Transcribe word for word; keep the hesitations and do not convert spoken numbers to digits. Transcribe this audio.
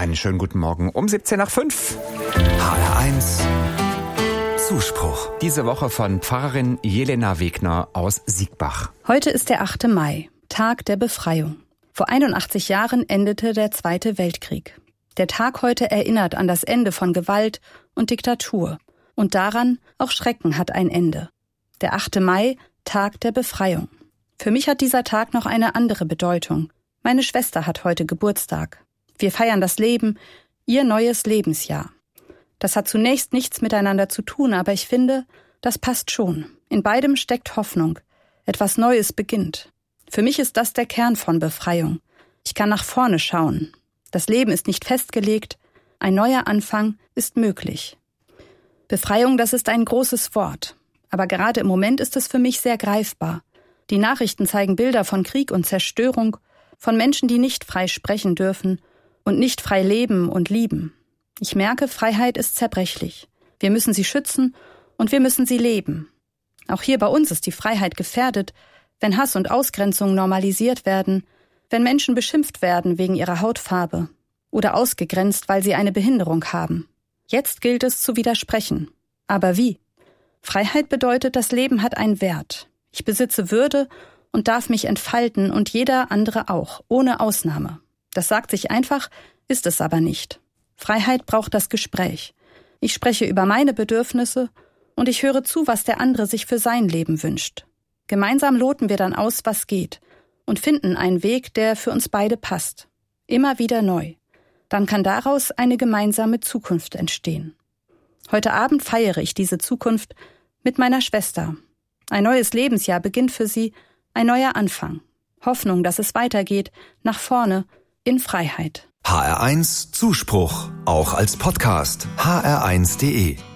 Einen schönen guten Morgen um siebzehn nach fünf. H R eins Zuspruch. Diese Woche von Pfarrerin Jelena Wegner aus Siegbach. Heute ist der achte Mai, Tag der Befreiung. Vor einundachtzig Jahren endete der Zweite Weltkrieg. Der Tag heute erinnert an das Ende von Gewalt und Diktatur. Und daran, auch Schrecken hat ein Ende. Der achte Mai, Tag der Befreiung. Für mich hat dieser Tag noch eine andere Bedeutung. Meine Schwester hat heute Geburtstag. Wir feiern das Leben, ihr neues Lebensjahr. Das hat zunächst nichts miteinander zu tun, aber ich finde, das passt schon. In beidem steckt Hoffnung. Etwas Neues beginnt. Für mich ist das der Kern von Befreiung. Ich kann nach vorne schauen. Das Leben ist nicht festgelegt. Ein neuer Anfang ist möglich. Befreiung, das ist ein großes Wort. Aber gerade im Moment ist es für mich sehr greifbar. Die Nachrichten zeigen Bilder von Krieg und Zerstörung, von Menschen, die nicht frei sprechen dürfen und nicht frei leben und lieben. Ich merke, Freiheit ist zerbrechlich. Wir müssen sie schützen und wir müssen sie leben. Auch hier bei uns ist die Freiheit gefährdet, wenn Hass und Ausgrenzung normalisiert werden, wenn Menschen beschimpft werden wegen ihrer Hautfarbe oder ausgegrenzt, weil sie eine Behinderung haben. Jetzt gilt es zu widersprechen. Aber wie? Freiheit bedeutet, das Leben hat einen Wert. Ich besitze Würde und darf mich entfalten und jeder andere auch, ohne Ausnahme. Das sagt sich einfach, ist es aber nicht. Freiheit braucht das Gespräch. Ich spreche über meine Bedürfnisse und ich höre zu, was der andere sich für sein Leben wünscht. Gemeinsam loten wir dann aus, was geht und finden einen Weg, der für uns beide passt. Immer wieder neu. Dann kann daraus eine gemeinsame Zukunft entstehen. Heute Abend feiere ich diese Zukunft mit meiner Schwester. Ein neues Lebensjahr beginnt für sie, ein neuer Anfang. Hoffnung, dass es weitergeht, nach vorne, in Freiheit. H R eins Zuspruch, auch als Podcast. H R eins punkt de